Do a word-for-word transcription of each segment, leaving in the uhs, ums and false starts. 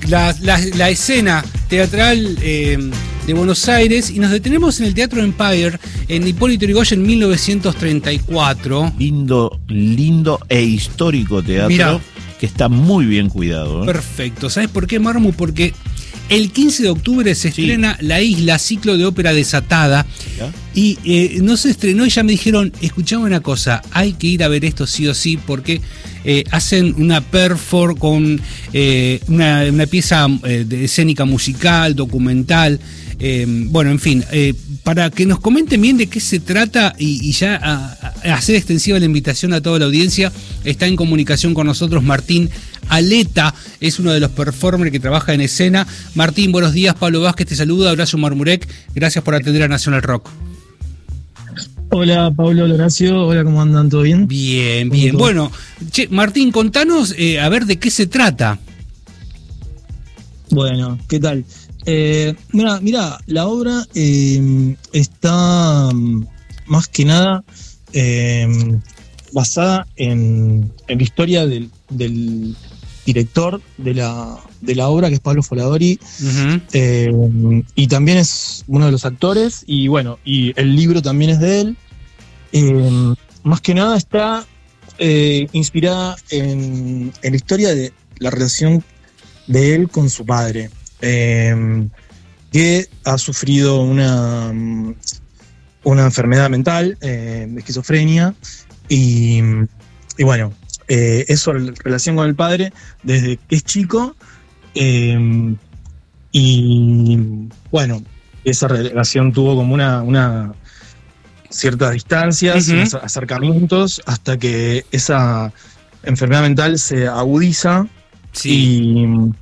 la, la, la escena teatral eh, de Buenos Aires y nos detenemos en el Teatro Empire en Hipólito Yrigoyen en mil novecientos treinta y cuatro. Lindo, lindo e histórico teatro. Mirá, que está muy bien cuidado, ¿eh? Perfecto. ¿Sabes por qué, Marmu? Porque el quince de octubre se estrena sí. La Isla, ciclo de ópera desatada. ¿Ya? Y eh, no se estrenó y ya me dijeron, escuchame una cosa, hay que ir a ver esto sí o sí porque eh, hacen una perfor con eh, una, una pieza eh, de escénica musical, documental. Eh, bueno, en fin, eh, para que nos comenten bien de qué se trata y, y ya a, a hacer extensiva la invitación a toda la audiencia, está en comunicación con nosotros Martín Aleta, es uno de los performers que trabaja en escena. Martín, buenos días, Pablo Vázquez te saluda, abrazo Marmurek, gracias por atender a Nacional Rock. Hola Pablo, Horacio, hola, ¿cómo andan? ¿Todo bien? Bien, bien. Bueno, che, Martín, contanos eh, a ver de qué se trata. Bueno, ¿qué tal? Eh, mira, mira, la obra eh, está más que nada eh, basada en, en la historia del, del director de la, de la obra, que es Pablo Foladori, uh-huh. eh, y también es uno de los actores, y bueno, y el libro también es de él. Eh, más que nada está eh, inspirada en, en la historia de la relación de él con su padre. Eh, que ha sufrido una, una enfermedad mental, eh, de esquizofrenia, y, y bueno, eh, eso en relación con el padre desde que es chico, eh, y bueno, esa relación tuvo como una, una ciertas distancias, uh-huh. unos acercamientos, hasta que esa enfermedad mental se agudiza, sí.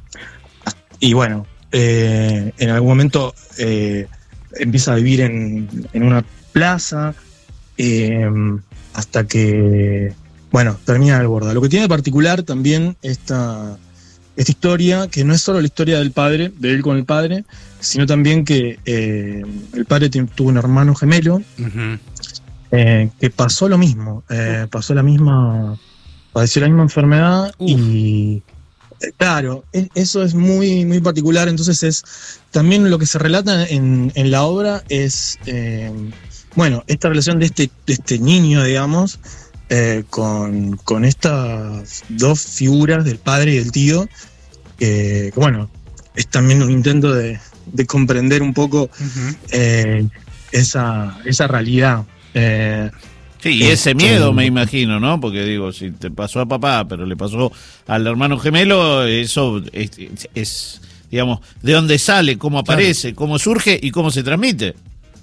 y, y bueno, Eh, en algún momento eh, empieza a vivir en, en una plaza eh, hasta que, bueno, termina en el Borda. Lo que tiene de particular también esta, esta historia, que no es solo la historia del padre, de él con el padre, sino también que eh, el padre tuvo un hermano gemelo, uh-huh. eh, que pasó lo mismo, eh, pasó la misma, padeció la misma enfermedad uh. y... Claro, eso es muy, muy particular, entonces es también lo que se relata en, en la obra es, eh, bueno, esta relación de este, de este niño, digamos, eh, con, con estas dos figuras del padre y del tío, que, que bueno, es también un intento de, de comprender un poco uh-huh. eh, esa, esa realidad. Eh, Sí, y ese miedo me imagino, ¿no? Porque digo, si te pasó a papá, pero le pasó al hermano gemelo, eso es, es, es digamos, de dónde sale, cómo aparece, claro. cómo surge y cómo se transmite.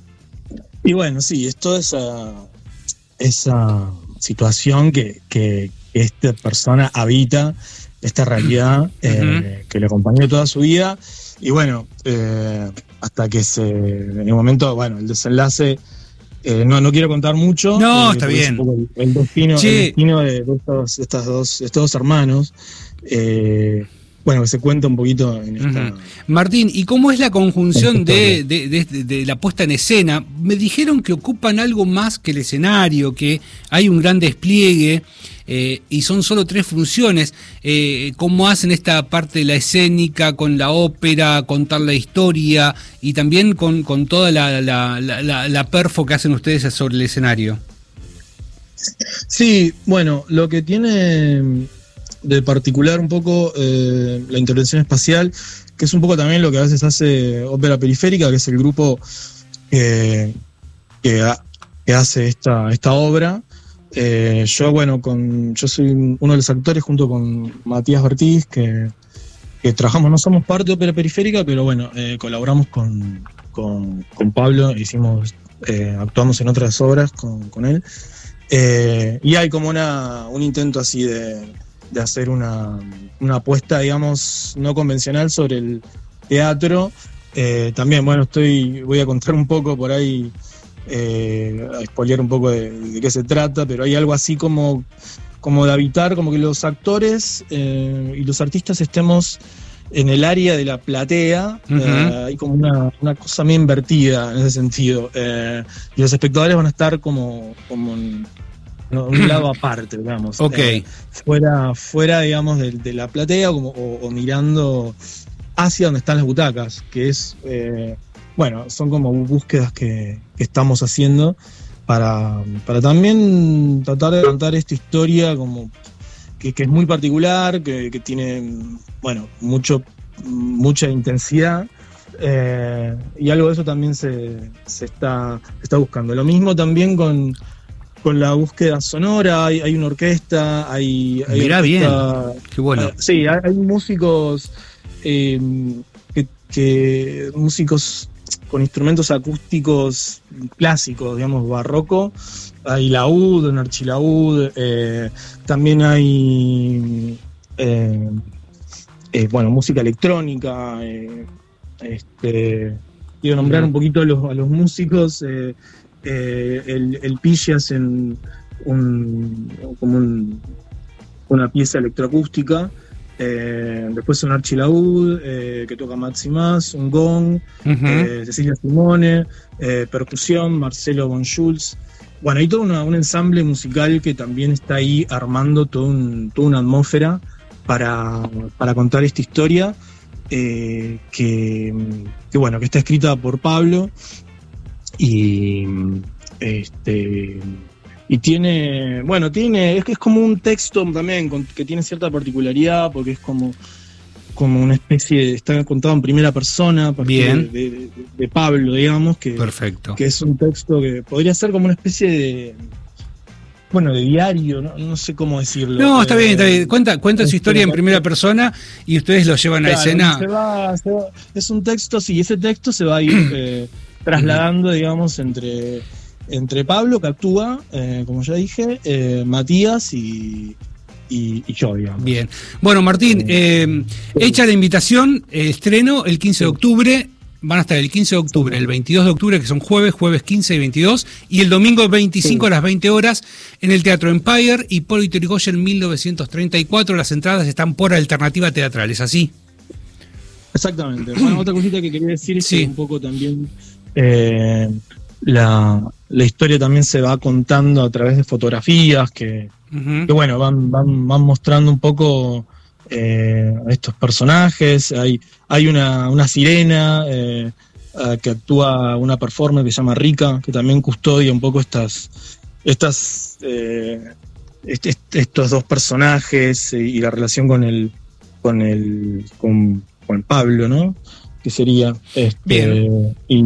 Y bueno, sí, es toda esa, esa situación que, que esta persona habita, esta realidad uh-huh. eh, que le acompañó toda su vida. Y bueno, eh, hasta que se, en un momento, bueno, el desenlace... Eh, no, no quiero contar mucho. No, eh, está bien. El, el destino, el destino de, de estos, estas dos, estos dos hermanos. Eh, bueno, que se cuenta un poquito en esta. Uh-huh. Martín, ¿y cómo es la conjunción de, de, de, de, de la puesta en escena? Me dijeron que ocupan algo más que el escenario, que hay un gran despliegue eh, y son solo tres funciones. Eh, ¿Cómo hacen esta parte de la escénica con la ópera, contar la historia y también con, con toda la, la, la, la, la perfo que hacen ustedes sobre el escenario? Sí, bueno, lo que tiene de particular un poco eh, la intervención espacial, que es un poco también lo que a veces hace Ópera Periférica, que es el grupo eh, que, ha, que hace esta, esta obra. Eh, yo, bueno, con yo soy uno de los actores junto con Matías Bertiz, que, que trabajamos, no somos parte de Ópera Periférica, pero bueno, eh, colaboramos con, con, con Pablo, hicimos, eh, actuamos en otras obras con, con él. Eh, y hay como una, un intento así de de hacer una, una apuesta, digamos, no convencional sobre el teatro. Eh, también, bueno, estoy voy a contar un poco por ahí, eh, a spoilear un poco de, de qué se trata, pero hay algo así como, como de habitar, como que los actores eh, y los artistas estemos en el área de la platea. Uh-huh. eh, hay como una, una cosa medio invertida en ese sentido. Eh, y los espectadores van a estar como, como en, no, un lado aparte, digamos. Ok. Eh, fuera, fuera, digamos, de, de la platea como, o, o mirando hacia donde están las butacas, que es, eh, bueno, son como búsquedas que, que estamos haciendo para, para también tratar de contar esta historia como que, que es muy particular, que, que tiene, bueno, mucho, mucha intensidad. Eh, y algo de eso también se, se, está, se está buscando. Lo mismo también con, con la búsqueda sonora, hay, hay una orquesta, hay... hay Mirá orquesta, bien, qué bueno. Eh, sí, hay, hay músicos, eh, que, que, músicos con instrumentos acústicos clásicos, digamos, barroco. Hay laúd, un archilaúd, eh, también hay, eh, eh, bueno, música electrónica. Eh, Este, quiero nombrar un poquito a los, a los músicos. eh, eh, el, el Pille hacen un, como un, una pieza electroacústica, eh, después un archilaúd eh, que toca Maximas, un gong, uh-huh. eh, Cecilia Simone, eh, percusión, Marcelo von Schulz. Bueno, hay todo una, un ensamble musical que también está ahí armando todo un, toda una atmósfera para, para contar esta historia. Eh, que, que bueno, que está escrita por Pablo y este y tiene, bueno, tiene, es que es como un texto también con, que tiene cierta particularidad porque es como, como una especie de, está contado en primera persona a partir Bien. De, de, de Pablo, digamos, que, Perfecto. que es un texto que podría ser como una especie de, bueno, de diario, no, no sé cómo decirlo. No, está eh, bien, está bien. Cuenta, cuenta su historia en primera persona y ustedes lo llevan claro, a escena. Se va, se va, es un texto, sí, ese texto se va a ir eh, trasladando, digamos, entre, entre Pablo, que actúa, eh, como ya dije, eh, Matías y, y, y yo, digamos. Bien. Bueno, Martín, eh, hecha la invitación, eh, estreno el quince de octubre. Van a estar el quince de octubre, el veintidós de octubre, que son jueves, jueves quince y veintidós, y el domingo veinticinco a las veinte horas en el Teatro Empire, Hipólito Yrigoyen mil novecientos treinta y cuatro. Las entradas están por Alternativa Teatral, ¿es así? Exactamente. Bueno, otra cosita que quería decir es sí. que un poco también eh, la, la historia también se va contando a través de fotografías que, uh-huh. que bueno, van, van, van mostrando un poco eh, estos personajes. Hay, hay una, una sirena eh, que actúa una performer que se llama Rica, que también custodia un poco estas, estas eh, est, est, estos dos personajes y la relación con el con el con, con Pablo, ¿no? Que sería este, Bien. Y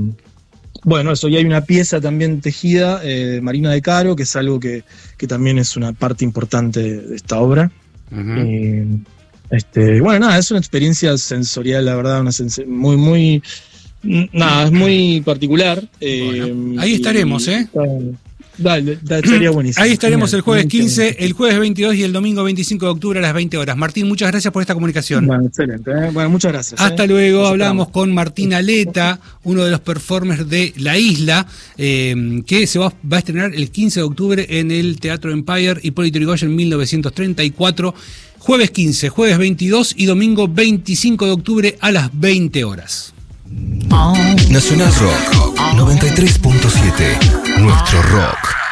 bueno, eso, y hay una pieza también tejida eh, de Marina de Caro, que es algo que, que también es una parte importante de, de esta obra. Uh-huh. Y, este, bueno, nada, es una experiencia sensorial, la verdad, una sens- muy, muy, nada, es muy particular. Bueno, eh, ahí estaremos, y, ¿eh? Dale, dale, sería buenísimo. Ahí estaremos el jueves quince, excelente. el jueves veintidós y el domingo veinticinco de octubre a las veinte horas. Martín, muchas gracias por esta comunicación. Bueno, excelente. ¿eh? Bueno, muchas gracias. Hasta ¿eh? luego. Nos Hablamos esperamos. con Martín Aleta, uno de los performers de La Isla, eh, que se va, va a estrenar el quince de octubre en el Teatro Empire, Hipólito Yrigoyen mil novecientos treinta y cuatro. Jueves quince, jueves veintidós y domingo veinticinco de octubre a las veinte horas. Nacional Rock noventa y tres punto siete. Nuestro rock.